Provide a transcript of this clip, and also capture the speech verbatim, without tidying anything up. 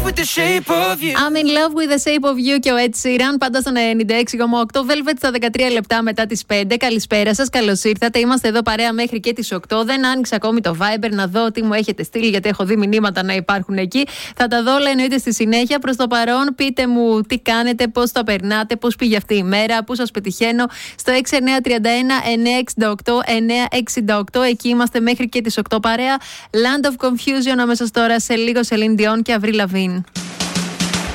love with the shape of you. I'm in love with the shape of you και ο Ed Sheeran, πάντα στον ενενήντα έξι κόμμα οκτώ. Velvet στα δεκατρία λεπτά μετά τις πέντε. Καλησπέρα σας, καλώς ήρθατε. Είμαστε εδώ παρέα μέχρι και τις οκτώ. Δεν άνοιξα ακόμη το Viber να δω τι μου έχετε στείλει, γιατί έχω δει μηνύματα να υπάρχουν εκεί. Θα τα δω όλα εννοείται στη συνέχεια. Προς το παρόν, πείτε μου τι κάνετε, πώς τα περνάτε, πώς πήγε αυτή η μέρα, πού σας πετυχαίνω. Στο έξι εννιά τρία ένα εννιά έξι οκτώ εννιά έξι οκτώ. Εκεί είμαστε μέχρι και τις οκτώ παρέα. Land of Confusion αμέσως τώρα, σε λίγο Celine Dion και Avril Lavigne.